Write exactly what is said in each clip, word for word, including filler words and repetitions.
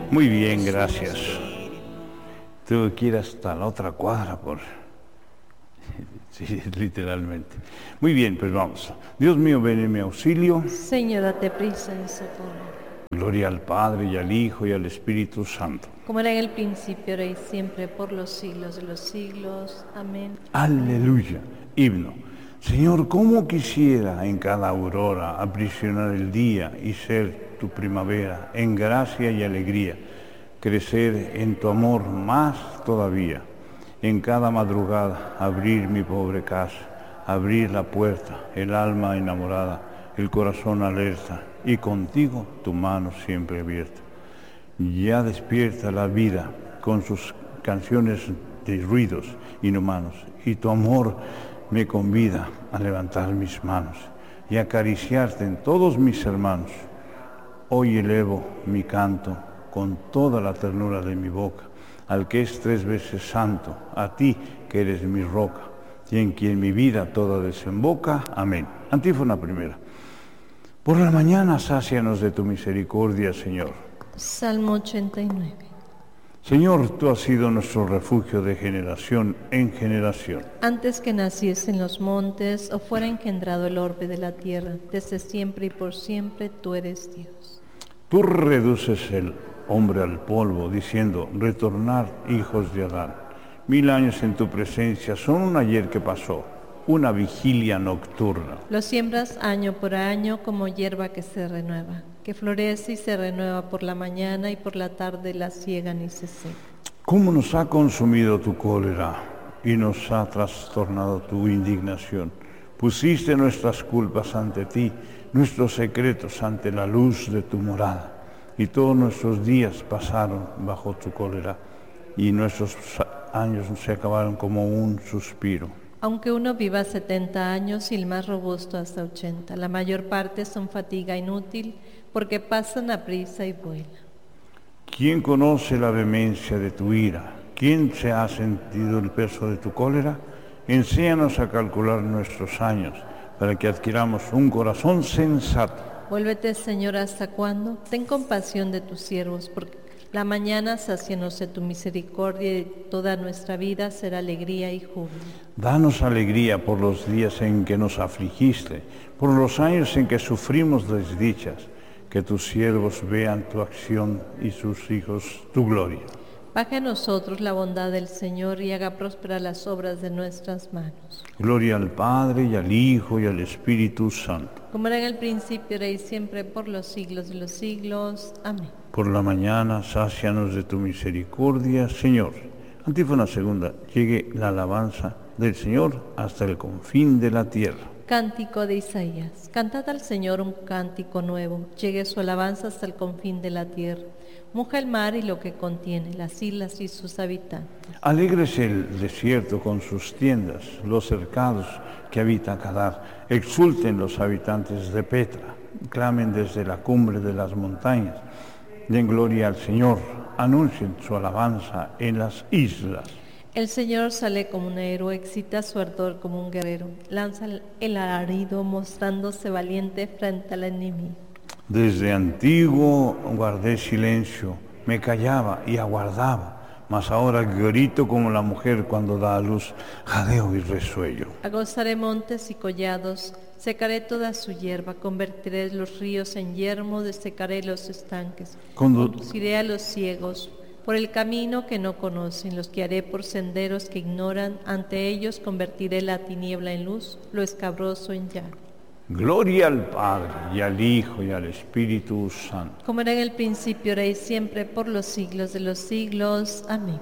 Muy bien, gracias. Tengo que ir hasta la otra cuadra por... Sí, literalmente. Muy bien, pues vamos. Dios mío, ven en mi auxilio. Señor, date prisa en socorro. Gloria al Padre, y al Hijo, y al Espíritu Santo. Como era en el principio, ahora y siempre, por los siglos de los siglos. Amén. Aleluya. Himno. Señor, cómo quisiera en cada aurora aprisionar el día y ser tu primavera en gracia y alegría, crecer en tu amor más todavía. En cada madrugada abrir mi pobre casa, abrir la puerta, el alma enamorada, el corazón alerta y contigo tu mano siempre abierta. Ya despierta la vida con sus canciones de ruidos inhumanos y tu amor me convida a levantar mis manos y acariciarte en todos mis hermanos. Hoy elevo mi canto con toda la ternura de mi boca al que es tres veces santo, a ti que eres mi roca y en quien mi vida toda desemboca. Amén. Antífona primera. Por la mañana sácianos de tu misericordia, Señor. Salmo ochenta y nueve. Señor, tú has sido nuestro refugio de generación en generación. Antes que naciesen los montes o fuera engendrado el orbe de la tierra, desde siempre y por siempre tú eres Dios. Tú reduces el hombre al polvo, diciendo, retornad, hijos de Adán. Mil años en tu presencia son un ayer que pasó, una vigilia nocturna. Lo siembras año por año como hierba que se renueva, que florece y se renueva por la mañana y por la tarde la siegan y se seca. ¿Cómo nos ha consumido tu cólera y nos ha trastornado tu indignación? Pusiste nuestras culpas ante ti, nuestros secretos ante la luz de tu morada. Y todos nuestros días pasaron bajo tu cólera, y nuestros años se acabaron como un suspiro. Aunque uno viva setenta años y el más robusto hasta ochenta, la mayor parte son fatiga inútil, porque pasan a prisa y vuelan. ¿Quién conoce la vehemencia de tu ira? ¿Quién se ha sentido el peso de tu cólera? Enséñanos a calcular nuestros años, para que adquiramos un corazón sensato. Vuélvete, Señor, ¿hasta cuándo? Ten compasión de tus siervos, porque la mañana sácianos de tu misericordia y toda nuestra vida será alegría y júbilo. Danos alegría por los días en que nos afligiste, por los años en que sufrimos desdichas, que tus siervos vean tu acción y sus hijos tu gloria. Baje a nosotros la bondad del Señor y haga prósperas las obras de nuestras manos. Gloria al Padre, y al Hijo, y al Espíritu Santo. Como era en el principio, ahora y siempre, por los siglos de los siglos. Amén. Por la mañana, sácianos de tu misericordia, Señor. Antífona segunda. Llegue la alabanza del Señor hasta el confín de la tierra. Cántico de Isaías. Cantad al Señor un cántico nuevo. Llegue su alabanza hasta el confín de la tierra. Muja el mar y lo que contiene, las islas y sus habitantes. Alégrese el desierto con sus tiendas, los cercados que habita Kedar. Exulten los habitantes de Petra. Clamen desde la cumbre de las montañas. Den gloria al Señor. Anuncien su alabanza en las islas. El Señor sale como un héroe, excita su ardor como un guerrero. Lanza el alarido mostrándose valiente frente al enemigo. Desde antiguo guardé silencio, me callaba y aguardaba, mas ahora grito como la mujer cuando da a luz, jadeo y resuello. Agostaré montes y collados, secaré toda su hierba, convertiré los ríos en yermo, desecaré los estanques. Condu- Conduciré a los ciegos por el camino que no conocen, los guiaré por senderos que ignoran, ante ellos convertiré la tiniebla en luz, lo escabroso en llano. Gloria al Padre, y al Hijo, y al Espíritu Santo. Como era en el principio, ahora y siempre, por los siglos de los siglos. Amén.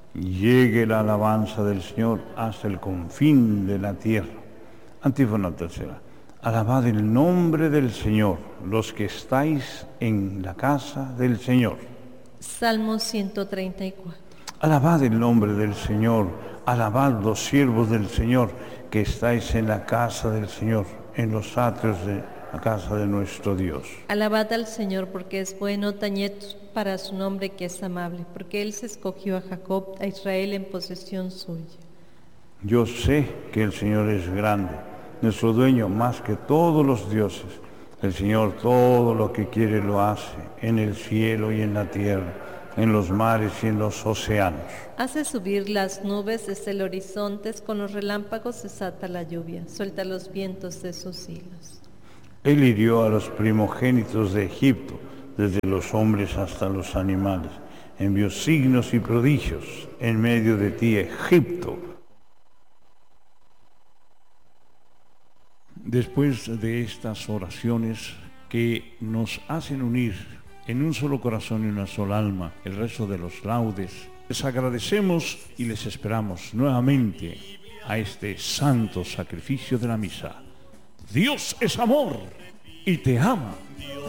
Llegue la alabanza del Señor hasta el confín de la tierra. Antífona tercera. Alabad el nombre del Señor, los que estáis en la casa del Señor. Salmo ciento treinta y cuatro. Alabad el nombre del Señor, alabad los siervos del Señor, que estáis en la casa del Señor, en los atrios de la casa de nuestro Dios. Alabad al Señor porque es bueno, tañed para su nombre que es amable, porque Él se escogió a Jacob, a Israel en posesión suya. Yo sé que el Señor es grande, nuestro dueño más que todos los dioses. El Señor todo lo que quiere lo hace, en el cielo y en la tierra, en los mares y en los océanos. Hace subir las nubes desde el horizonte, con los relámpagos desata la lluvia, suelta los vientos de sus hilos. Él hirió a los primogénitos de Egipto, desde los hombres hasta los animales. Envió signos y prodigios en medio de ti, Egipto. Después de estas oraciones que nos hacen unir en un solo corazón y una sola alma el resto de los laudes, les agradecemos y les esperamos nuevamente a este santo sacrificio de la misa. Dios es amor y te ama.